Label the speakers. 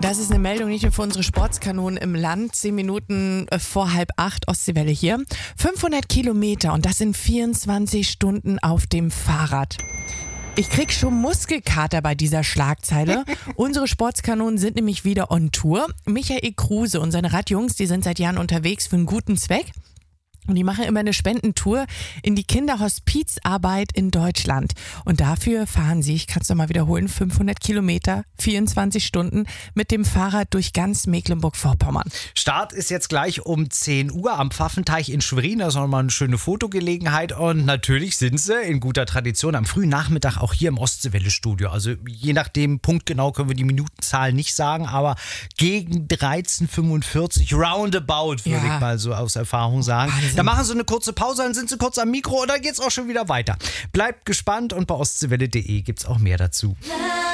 Speaker 1: Das ist eine Meldung nicht nur für unsere Sportskanonen im Land. 10 Minuten vor 7:30 Ostseewelle hier. 500 Kilometer und das in 24 Stunden auf dem Fahrrad. Ich krieg schon Muskelkater bei dieser Schlagzeile. Unsere Sportskanonen sind nämlich wieder on Tour. Michael Kruse und seine Radjungs, die sind seit Jahren unterwegs für einen guten Zweck. Und die machen immer eine Spendentour in die Kinderhospizarbeit in Deutschland. Und dafür fahren sie, ich kann es nochmal wiederholen, 500 Kilometer, 24 Stunden mit dem Fahrrad durch ganz Mecklenburg-Vorpommern.
Speaker 2: Start ist jetzt gleich um 10 Uhr am Pfaffenteich in Schwerin. Das ist nochmal eine schöne Fotogelegenheit. Und natürlich sind sie in guter Tradition am frühen Nachmittag auch hier im Ostseewelle-Studio. Also je nachdem, punktgenau können wir die Minutenzahl nicht sagen, aber gegen 13:45 roundabout, würde ich mal so aus Erfahrung sagen.
Speaker 1: Wahnsinn.
Speaker 2: Da machen sie eine kurze Pause, dann sind sie kurz am Mikro und dann geht's auch schon wieder weiter. Bleibt gespannt und bei ostseewelle.de gibt's auch mehr dazu.